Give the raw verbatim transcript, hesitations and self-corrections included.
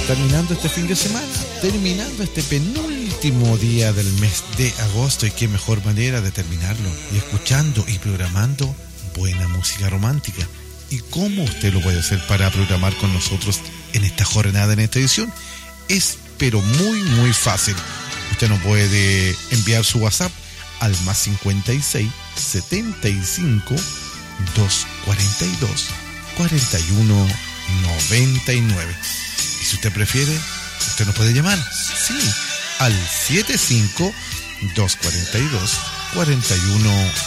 terminando este fin de semana, terminando este penúltimo día del mes de agosto, y qué mejor manera de terminarlo y escuchando y programando buena música romántica. ¿Y cómo usted lo puede hacer para programar con nosotros en esta jornada, en esta edición? Es pero muy muy fácil. Usted nos puede enviar su WhatsApp al más cincuenta y seis, setenta y cinco, doscientos cuarenta y dos, cuarenta y uno, noventa y nueve. Y si usted prefiere, usted nos puede llamar, sí, al setenta y cinco, doscientos cuarenta y dos, cuarenta y uno